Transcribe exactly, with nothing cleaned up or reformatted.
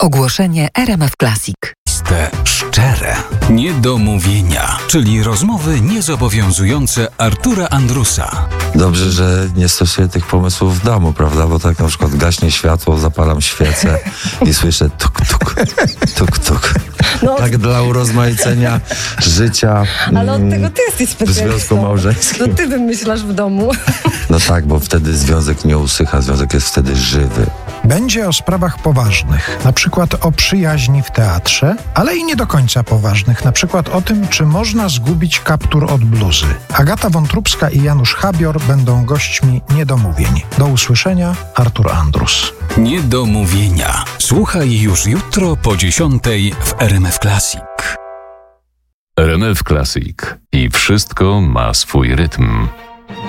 Ogłoszenie R M F Classic. Te szczere niedomówienia, czyli rozmowy niezobowiązujące Artura Andrusa. Dobrze, że nie stosuję tych pomysłów w domu, prawda? Bo tak na przykład gaśnie światło, zapalam świecę i słyszę tuk, tuk, tuk, tuk. No, tak dla urozmaicenia życia. Ale od tego ty jesteś specjalistą. W związku małżeńskim. No ty wymyślasz w domu. No tak, bo wtedy związek nie usycha, związek jest wtedy żywy. Będzie o sprawach poważnych, na przykład o przyjaźni w teatrze, ale i nie do końca poważnych, na przykład o tym, czy można zgubić kaptur od bluzy. Agata Wątróbska i Janusz Habior będą gośćmi Niedomówień. Do usłyszenia, Artur Andrus. Niedomówienia. Słuchaj już jutro po dziesiątej w R M F Classic. R M F Classic. I wszystko ma swój rytm.